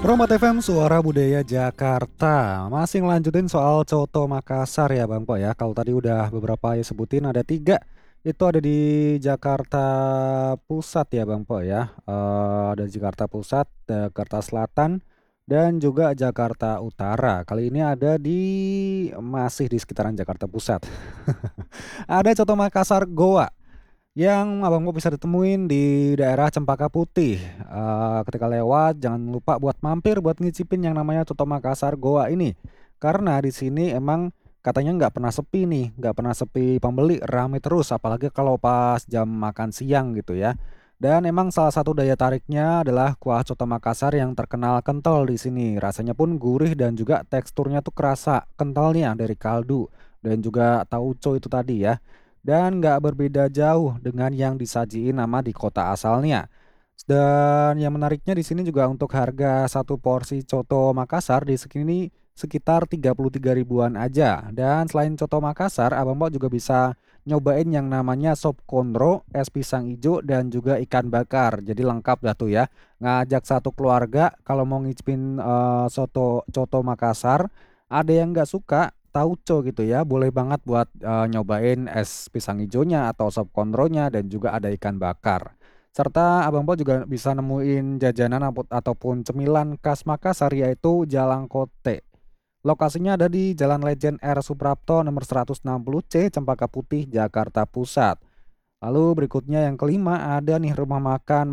Romat FM Suara Budaya Jakarta. Masih ngelanjutin soal Coto Makassar ya Bang Po ya. Kalau tadi udah beberapa ya sebutin ada 3. Itu ada di Jakarta Pusat ya Bang Po ya. Ada Jakarta Pusat, Jakarta Selatan, dan juga Jakarta Utara. Kali ini ada masih di sekitaran Jakarta Pusat. Ada Coto Makassar Goa yang Abang Bob bisa ditemuin di daerah Cempaka Putih. Ketika lewat jangan lupa buat mampir buat ngicipin yang namanya Coto Makassar Goa ini. Karena di sini emang katanya nggak pernah sepi nih, nggak pernah sepi pembeli, rame terus apalagi kalau pas jam makan siang gitu ya. Dan emang salah satu daya tariknya adalah kuah Coto Makassar yang terkenal kental di sini. Rasanya pun gurih dan juga teksturnya tuh kerasa kentalnya dari kaldu dan juga tauco itu tadi ya, dan nggak berbeda jauh dengan yang disajiin nama di kota asalnya. Dan yang menariknya di sini juga untuk harga satu porsi coto Makassar di sini sekitar 33 ribuan aja. Dan selain coto Makassar, Abang Bo juga bisa nyobain yang namanya sop konro, es pisang ijo, dan juga ikan bakar. Jadi lengkap dah tuh ya. Ngajak satu keluarga kalau mau ngicipin soto coto Makassar, ada yang nggak suka tauco gitu ya, boleh banget buat nyobain es pisang ijonya atau sop konronya dan juga ada ikan bakar. Serta Abang Po juga bisa nemuin jajanan ataupun cemilan khas Makassar yaitu Jalangkote. Lokasinya ada di Jalan Lejen R. Suprapto nomor 160C, Cempaka Putih, Jakarta Pusat. Lalu berikutnya yang kelima ada nih rumah makan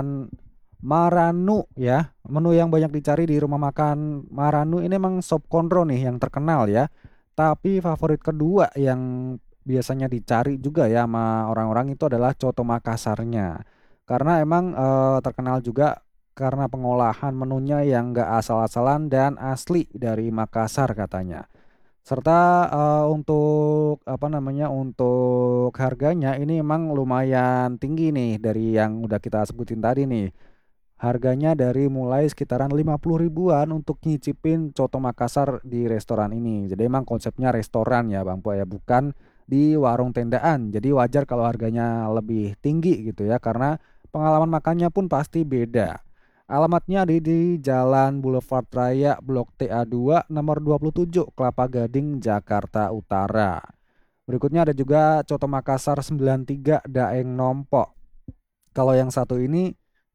Maranu ya. Menu yang banyak dicari di rumah makan Maranu ini emang sop konro nih yang terkenal ya. Tapi favorit kedua yang biasanya dicari juga ya sama orang-orang itu adalah coto Makassarnya. Karena emang terkenal juga karena pengolahan menunya yang nggak asal-asalan dan asli dari Makassar katanya. Serta untuk apa namanya, untuk harganya ini emang lumayan tinggi nih dari yang udah kita sebutin tadi nih. Harganya dari mulai sekitaran 50 ribuan untuk nyicipin coto Makassar di restoran ini. Jadi emang konsepnya restoran ya Bang Po ya, bukan di warung tendaan. Jadi wajar kalau harganya lebih tinggi gitu ya, karena pengalaman makannya pun pasti beda. Alamatnya di Jalan Boulevard Raya Blok TA2 nomor 27 Kelapa Gading, Jakarta Utara. Berikutnya ada juga Coto Makassar 93 Daeng Nompo. Kalau yang satu ini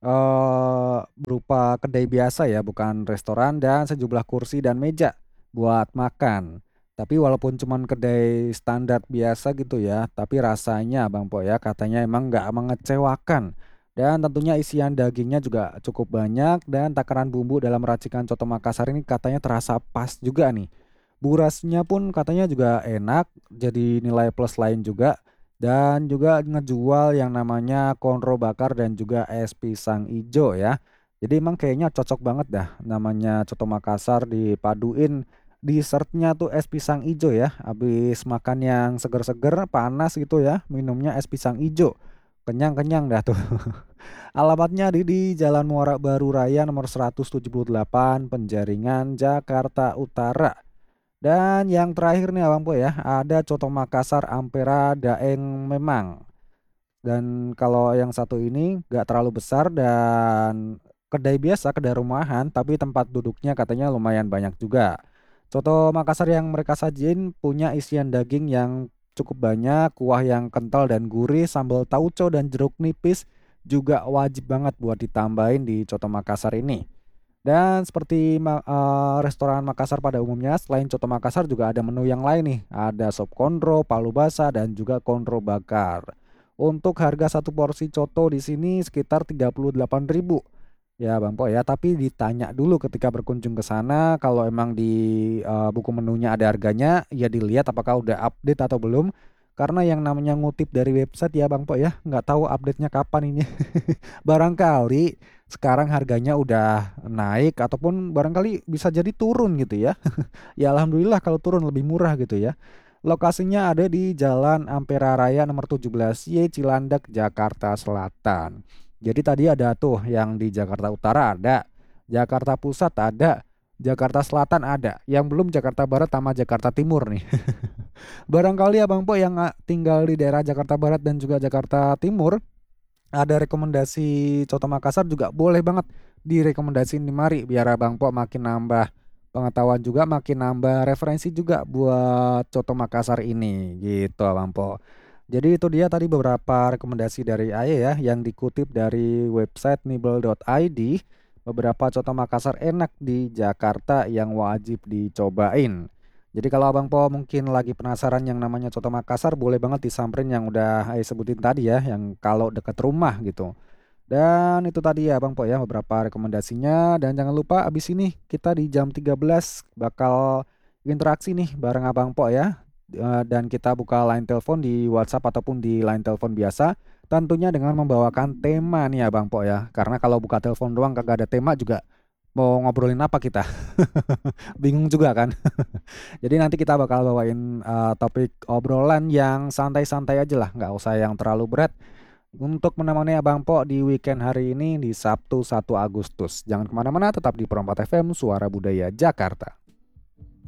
berupa kedai biasa ya, bukan restoran, dan sejumlah kursi dan meja buat makan. Tapi walaupun cuman kedai standar biasa gitu ya, tapi rasanya Bang Po ya katanya emang nggak mengecewakan. Dan tentunya isian dagingnya juga cukup banyak dan takaran bumbu dalam racikan coto Makassar ini katanya terasa pas juga nih. Burasnya pun katanya juga enak, jadi nilai plus lain juga. Dan juga ngejual yang namanya konro bakar dan juga es pisang ijo ya. Jadi emang kayaknya cocok banget dah namanya coto Makassar dipaduin dessertnya tuh es pisang ijo ya. Habis makan yang seger-seger panas gitu ya, minumnya es pisang ijo. Kenyang-kenyang dah tuh. Alamatnya di Jalan Muara Baru Raya nomor 178 Penjaringan, Jakarta Utara. Dan yang terakhir nih Abang Po ya, ada coto Makassar Ampera Daeng Memang. Dan kalau yang satu ini gak terlalu besar dan kedai biasa, kedai rumahan, tapi tempat duduknya katanya lumayan banyak juga. Coto Makassar yang mereka sajin punya isian daging yang cukup banyak, kuah yang kental dan gurih, sambal tauco dan jeruk nipis juga wajib banget buat ditambahin di coto Makassar ini. Dan seperti restoran Makassar pada umumnya, selain coto Makassar juga ada menu yang lain nih. Ada sop konro, palu basah, dan juga konro bakar. Untuk harga satu porsi coto di sini sekitar 38 ribu. Ya Bang Po ya, tapi ditanya dulu ketika berkunjung ke sana kalau emang di buku menunya ada harganya, ya dilihat apakah udah update atau belum. Karena yang namanya ngutip dari website ya Bang Po ya, nggak tahu update-nya kapan ini. Barangkali sekarang harganya udah naik ataupun barangkali bisa jadi turun gitu ya. Ya alhamdulillah kalau turun lebih murah gitu ya. Lokasinya ada di Jalan Ampera Raya nomor 17Y Cilandak, Jakarta Selatan. Jadi tadi ada tuh yang di Jakarta Utara ada, Jakarta Pusat ada, Jakarta Selatan ada, yang belum Jakarta Barat sama Jakarta Timur nih. Barangkali Abang Po yang tinggal di daerah Jakarta Barat dan juga Jakarta Timur ada rekomendasi coto Makassar juga boleh banget direkomendasiin di mari biar Abang Po makin nambah pengetahuan juga, makin nambah referensi juga buat Coto Makassar ini gitu Abang Po. Jadi itu dia tadi beberapa rekomendasi dari Aye ya yang dikutip dari website nibel.id. Beberapa coto Makassar enak di Jakarta yang wajib dicobain. Jadi kalau Abang Po mungkin lagi penasaran yang namanya coto Makassar, boleh banget disamperin yang udah Aye sebutin tadi ya, yang kalau dekat rumah gitu. Dan itu tadi ya Bang Po ya beberapa rekomendasinya, dan jangan lupa abis ini kita di jam 13 bakal interaksi nih bareng Abang Po ya. Dan kita buka line telepon di WhatsApp ataupun di line telepon biasa, tentunya dengan membawakan tema nih ya Bang Po ya. Karena kalau buka telepon doang kagak ada tema juga mau ngobrolin apa kita? Bingung juga kan. Jadi nanti kita bakal bawain topik obrolan yang santai-santai aja lah, nggak usah yang terlalu berat untuk menemani Abang Po di weekend hari ini di Sabtu 1 Agustus. Jangan kemana-mana, tetap di Perompak FM, Suara Budaya Jakarta.